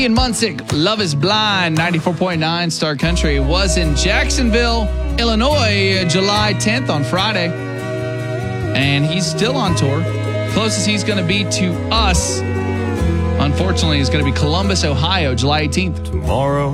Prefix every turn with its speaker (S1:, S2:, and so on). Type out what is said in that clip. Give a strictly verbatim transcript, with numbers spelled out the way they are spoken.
S1: Ian Munsick, Love is Blind, ninety-four point nine Star Country, was in Jacksonville, Illinois, July tenth on Friday. And he's still on tour. Closest he's going to be to us, unfortunately, is going to be Columbus, Ohio, July eighteenth.
S2: Tomorrow.